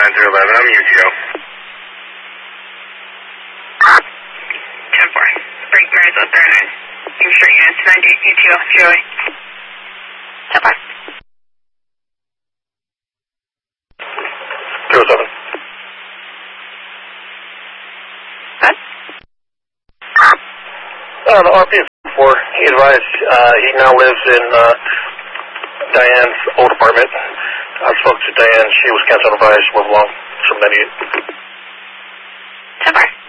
11, I'm UTO. 10-4. Break Marysville 39. You're straight units, 90, UTO, GOA. 10-5. 07. What? The RP is 4. He advised he now lives in Diane's old apartment. I spoke to Diane. She was canceled advised, move along. Some 98. 10-5.